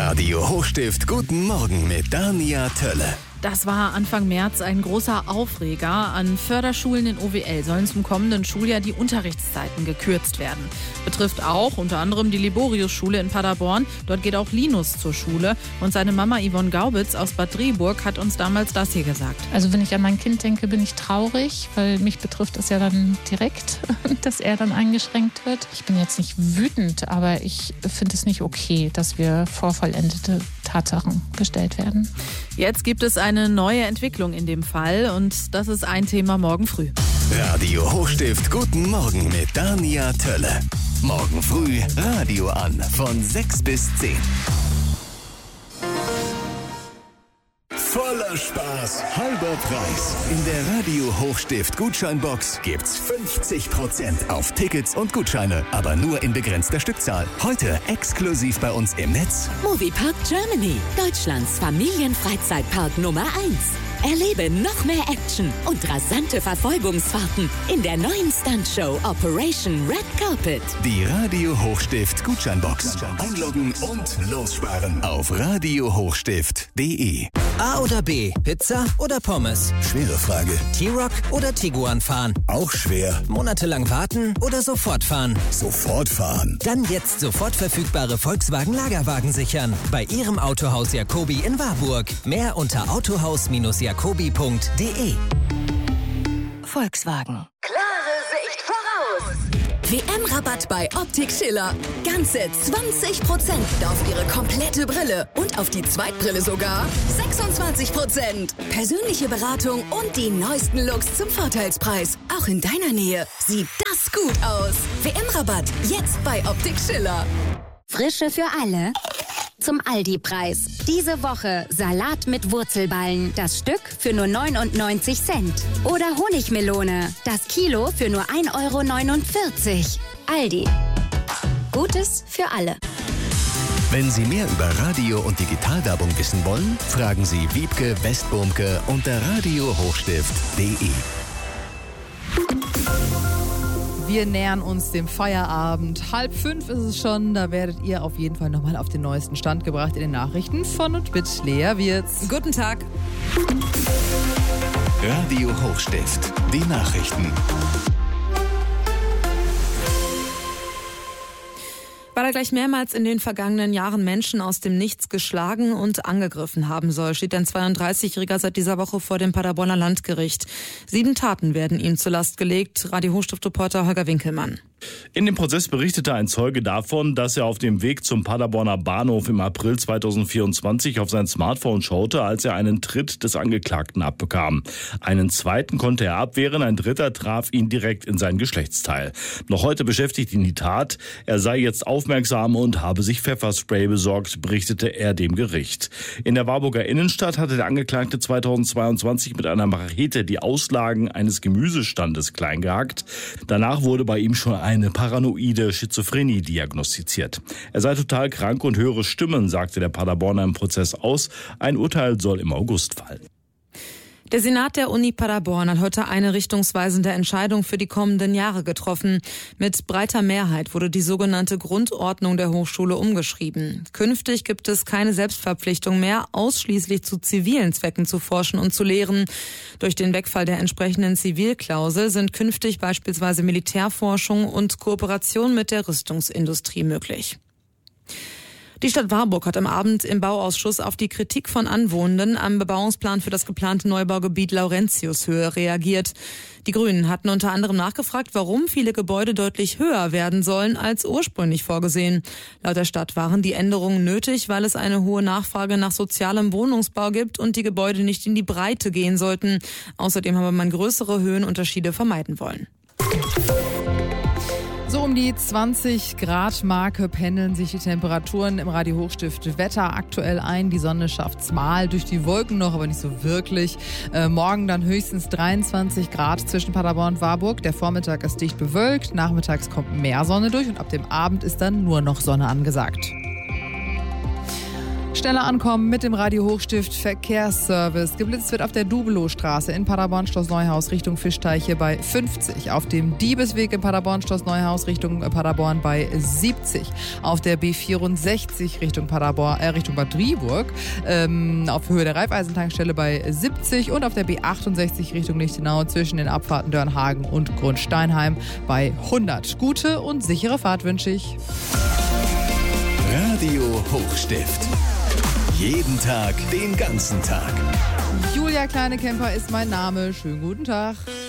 Radio Hochstift Guten Morgen mit Dania Tölle. Das war Anfang März ein großer Aufreger. An Förderschulen in OWL sollen zum kommenden Schuljahr die Unterrichtszeiten gekürzt werden. Betrifft auch unter anderem die Liborius-Schule in Paderborn. Dort geht auch Linus zur Schule. Und seine Mama Yvonne Gaubitz aus Bad Driburg hat uns damals das hier gesagt. Also wenn ich an mein Kind denke, bin ich traurig, weil mich betrifft es ja dann direkt, dass er dann eingeschränkt wird. Ich bin jetzt nicht wütend, aber ich finde es nicht okay, dass wir vor vollendete Tatsachen gestellt werden. Jetzt gibt es eine neue Entwicklung in dem Fall und das ist ein Thema morgen früh. Radio Hochstift Guten Morgen mit Dania Tölle. Morgen früh Radio an von 6 bis 10. Voller Spaß, halber Preis. In der Radio Hochstift Gutscheinbox gibt's 50% auf Tickets und Gutscheine, aber nur in begrenzter Stückzahl. Heute exklusiv bei uns im Netz. Moviepark Germany, Deutschlands Familienfreizeitpark Nummer 1. Erlebe noch mehr Action und rasante Verfolgungsfahrten in der neuen Stuntshow Operation Red Carpet. Die Radio Hochstift Gutscheinbox. Einloggen und lossparen auf radiohochstift.de. A oder B, Pizza oder Pommes? Schwere Frage. T-Roc oder Tiguan fahren? Auch schwer. Monatelang warten oder sofort fahren? Sofort fahren. Dann jetzt sofort verfügbare Volkswagen Lagerwagen sichern. Bei Ihrem Autohaus Jacobi in Warburg. Mehr unter autohaus-jacobi.de. Volkswagen. Klare Sicht voraus. WM-Rabatt bei Optik Schiller. Ganze 20% auf Ihre komplette Brille und auf die Zweitbrille sogar 26%. Persönliche Beratung und die neuesten Looks zum Vorteilspreis. Auch in deiner Nähe sieht das gut aus. WM-Rabatt jetzt bei Optik Schiller. Frische für alle. Zum Aldi-Preis. Diese Woche Salat mit Wurzelballen. Das Stück für nur 99 Cent. Oder Honigmelone. Das Kilo für nur 1,49 €. Aldi. Gutes für alle. Wenn Sie mehr über Radio- und Digitalwerbung wissen wollen, fragen Sie Wiebke Westburmke unter radiohochstift.de. Wir nähern uns dem Feierabend. 4:30 ist es schon. Da werdet ihr auf jeden Fall nochmal auf den neuesten Stand gebracht in den Nachrichten von und mit Lea Wirz. Guten Tag. Radio Hochstift. Die Nachrichten. Weil er gleich mehrmals in den vergangenen Jahren Menschen aus dem Nichts geschlagen und angegriffen haben soll, steht ein 32-Jähriger seit dieser Woche vor dem Paderborner Landgericht. 7 Taten werden ihm zur Last gelegt. Radio Hochstift-Reporter Holger Winkelmann. In dem Prozess berichtete ein Zeuge davon, dass er auf dem Weg zum Paderborner Bahnhof im April 2024 auf sein Smartphone schaute, als er einen Tritt des Angeklagten abbekam. Einen zweiten konnte er abwehren, ein dritter traf ihn direkt in sein Geschlechtsteil. Noch heute beschäftigt ihn die Tat. Er sei jetzt aufmerksam und habe sich Pfefferspray besorgt, berichtete er dem Gericht. In der Warburger Innenstadt hatte der Angeklagte 2022 mit einer Machete die Auslagen eines Gemüsestandes kleingehackt. Danach wurde bei ihm schon eine paranoide Schizophrenie diagnostiziert. Er sei total krank und höre Stimmen, sagte der Paderborner im Prozess aus. Ein Urteil soll im August fallen. Der Senat der Uni Paderborn hat heute eine richtungsweisende Entscheidung für die kommenden Jahre getroffen. Mit breiter Mehrheit wurde die sogenannte Grundordnung der Hochschule umgeschrieben. Künftig gibt es keine Selbstverpflichtung mehr, ausschließlich zu zivilen Zwecken zu forschen und zu lehren. Durch den Wegfall der entsprechenden Zivilklausel sind künftig beispielsweise Militärforschung und Kooperation mit der Rüstungsindustrie möglich. Die Stadt Warburg hat am Abend im Bauausschuss auf die Kritik von Anwohnenden am Bebauungsplan für das geplante Neubaugebiet Laurentiushöhe reagiert. Die Grünen hatten unter anderem nachgefragt, warum viele Gebäude deutlich höher werden sollen als ursprünglich vorgesehen. Laut der Stadt waren die Änderungen nötig, weil es eine hohe Nachfrage nach sozialem Wohnungsbau gibt und die Gebäude nicht in die Breite gehen sollten. Außerdem habe man größere Höhenunterschiede vermeiden wollen. So um die 20-Grad-Marke pendeln sich die Temperaturen im Radio Hochstift Wetter aktuell ein. Die Sonne schafft's mal durch die Wolken noch, aber nicht so wirklich. Morgen dann höchstens 23 Grad zwischen Paderborn und Warburg. Der Vormittag ist dicht bewölkt, nachmittags kommt mehr Sonne durch und ab dem Abend ist dann nur noch Sonne angesagt. schneller ankommen mit dem Radio Hochstift Verkehrsservice. Geblitzt wird auf der Dubelowstraße in Paderborn-Schloss Neuhaus Richtung Fischteiche bei 50. Auf dem Diebesweg in Paderborn-Schloss Neuhaus Richtung Paderborn bei 70. Auf der B64 Richtung Richtung Bad Driburg auf Höhe der Raiffeisentankstelle bei 70 und auf der B68 Richtung Lichtenau zwischen den Abfahrten Dörnhagen und Grundsteinheim bei 100. Gute und sichere Fahrt wünsche ich. Radio Hochstift. Jeden Tag, den ganzen Tag. Julia Kleinekemper ist mein Name. Schönen guten Tag.